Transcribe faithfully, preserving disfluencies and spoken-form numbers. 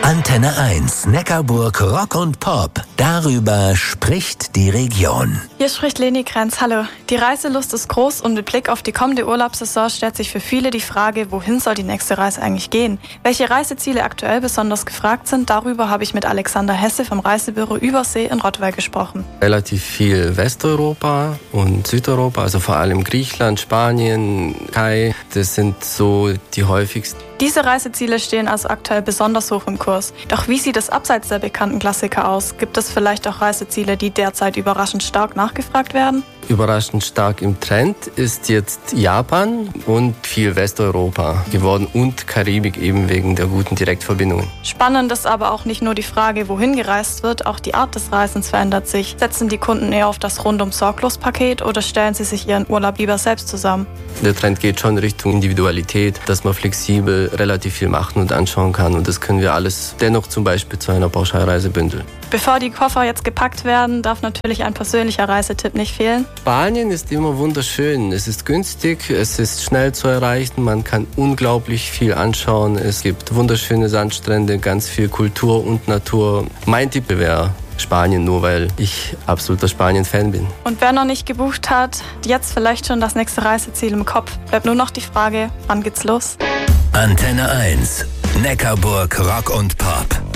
Antenne eins, Neckarburg Rock und Pop. Darüber spricht die Region. Hier spricht Leni Krenz. Hallo. Die Reiselust ist groß und mit Blick auf die kommende Urlaubssaison stellt sich für viele die Frage, wohin soll die nächste Reise eigentlich gehen? Welche Reiseziele aktuell besonders gefragt sind, darüber habe ich mit Alexander Hesse vom Reisebüro Übersee in Rottweil gesprochen. Relativ viel Westeuropa und Südeuropa, also vor allem Griechenland, Spanien, Türkei, das sind so die häufigsten. Diese Reiseziele stehen also aktuell besonders hoch im Kurs. Doch wie sieht es abseits der bekannten Klassiker aus? Gibt es vielleicht auch Reiseziele, die derzeit überraschend stark nachgefragt werden? Überraschend stark im Trend ist jetzt Japan und viel Westeuropa geworden und Karibik eben wegen der guten Direktverbindungen. Spannend ist aber auch nicht nur die Frage, wohin gereist wird, auch die Art des Reisens verändert sich. Setzen die Kunden eher auf das Rundum-Sorglos-Paket oder stellen sie sich ihren Urlaub lieber selbst zusammen? Der Trend geht schon Richtung Individualität, dass man flexibel relativ viel machen und anschauen kann, und das können wir alles dennoch zum Beispiel zu einer Pauschalreise bündeln. Bevor die Koffer jetzt gepackt werden, darf natürlich ein persönlicher Reisetipp nicht fehlen. Spanien ist immer wunderschön. Es ist günstig, es ist schnell zu erreichen, man kann unglaublich viel anschauen. Es gibt wunderschöne Sandstrände, ganz viel Kultur und Natur. Mein Tipp wäre Spanien, nur weil ich absoluter Spanien-Fan bin. Und wer noch nicht gebucht hat, jetzt vielleicht schon das nächste Reiseziel im Kopf. Bleibt nur noch die Frage, wann geht's los? Antenne eins, Neckarburg Rock und Pop.